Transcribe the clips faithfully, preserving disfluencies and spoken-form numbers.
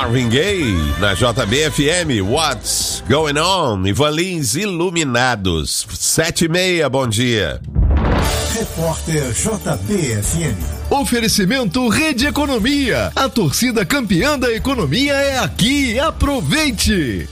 Marvin Gaye, na J B F M, What's Going On? Ivan Lins, Iluminados, sete e meia, bom dia. Repórter J B F M. Oferecimento Rede Economia, a torcida campeã da economia é aqui, aproveite!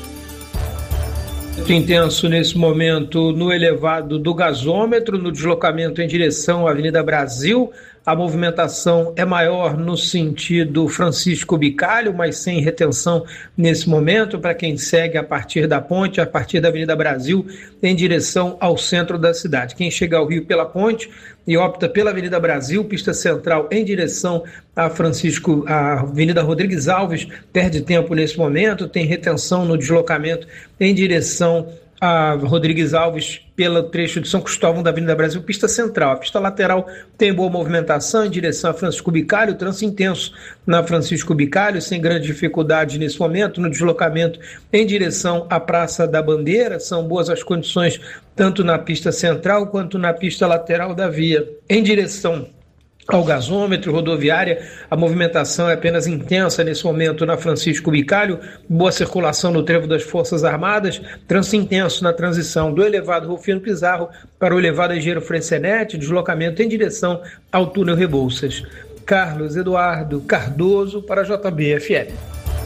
Intenso nesse momento no elevado do gasômetro, no deslocamento em direção à Avenida Brasil. A movimentação é maior no sentido Francisco Bicalho, mas sem retenção nesse momento, para quem segue a partir da ponte, a partir da Avenida Brasil, em direção ao centro da cidade. Quem chega ao Rio pela ponte e opta pela Avenida Brasil, pista central em direção a Francisco, a Avenida Rodrigues Alves, perde tempo nesse momento, tem retenção no deslocamento em direção a Rodrigues Alves pelo trecho de São Cristóvão da Avenida Brasil, pista central. A pista lateral tem boa movimentação em direção a Francisco Bicalho, trânsito intenso na Francisco Bicalho, sem grande dificuldade nesse momento, no deslocamento em direção à Praça da Bandeira. São boas as condições tanto na pista central quanto na pista lateral da via. Em direção ao gasômetro rodoviária, a movimentação é apenas intensa nesse momento na Francisco Bicalho, boa circulação no trevo das Forças Armadas, trânsito intenso na transição do elevado Rufino Pizarro para o elevado Engenheiro Frenzenete, deslocamento em direção ao túnel Rebouças. Carlos Eduardo Cardoso para a J B F M.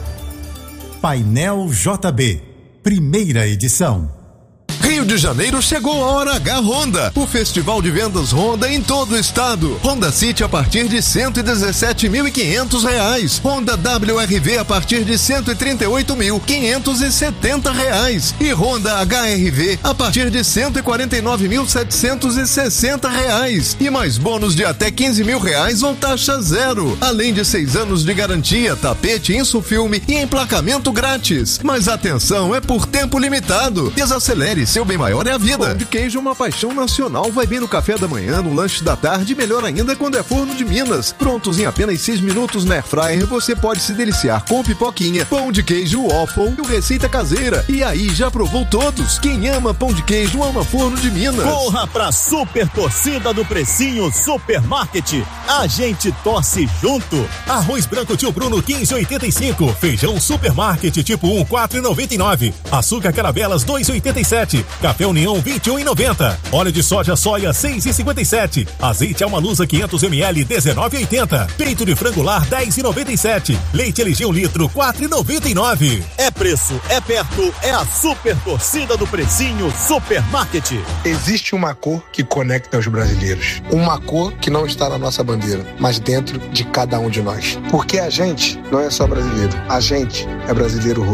Painel J B, primeira edição. Rio de Janeiro chegou a Hora H Honda, o festival de vendas Honda em todo o estado. Honda City a partir de cento e dezessete mil e quinhentos reais. Honda W R V a partir de cento e trinta e oito mil quinhentos e setenta reais. E Honda H R V a partir de cento e quarenta e nove mil setecentos e sessenta reais. E mais bônus de até quinze mil reais ou taxa zero. Além de seis anos de garantia, tapete, insufilme e emplacamento grátis. Mas atenção, é por tempo limitado. Desacelere, seu bem maior é a vida. Pão de queijo é uma paixão nacional. Vai bem no café da manhã, no lanche da tarde, melhor ainda quando é forno de Minas. Prontos em apenas seis minutos na Airfryer, você pode se deliciar com pipoquinha, pão de queijo, waffle e receita caseira. E aí, já provou todos? Quem ama pão de queijo ama forno de Minas. Corra pra super torcida do Precinho Supermarket. A gente torce junto. Arroz branco Tio Bruno quinze e oitenta e cinco. Feijão Supermarket tipo um quatro e noventa e nove. Açúcar Caravelas dois e oitenta e sete. Café União vinte e um e noventa. Óleo de soja soia seis e cinquenta e sete. Azeite Almalusa quinhentos mililitros dezenove e oitenta. Peito de frango lar dez e noventa e sete. Leite L G um litro quatro e noventa e nove. É preço, é perto, é a super torcida do Precinho Supermarket. Existe uma cor que conecta os brasileiros. Uma cor que não está na nossa bandeira, mas dentro de cada um de nós. Porque a gente não é só brasileiro. A gente é brasileiro